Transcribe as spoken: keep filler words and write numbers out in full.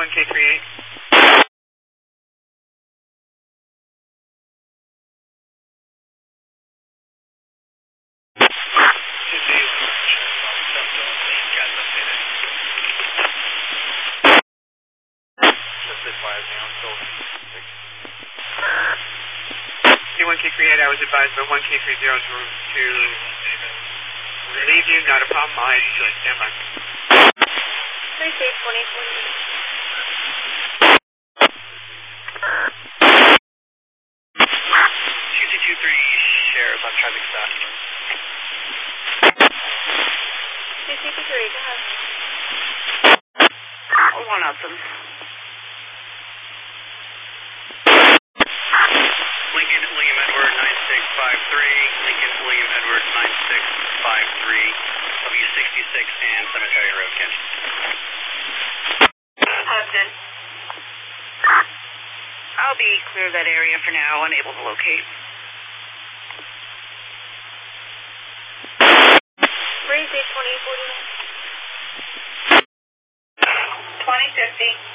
one K three eight. C one K three eight, I was advised by one K three zero to, to relieve you, not a problem, I'll add you to it, stand by. three six one eight one. two two two three, Sheriff on traffic stop. two two two three, go ahead. One Hudson. Lincoln William Edward nine six five three, Lincoln William Edward nine six five three, W sixty-six and Cemetery Road, Kenny. Hudson. I'll be clear of that area for now, unable to locate. three six one eight forty-nine. twenty fifty.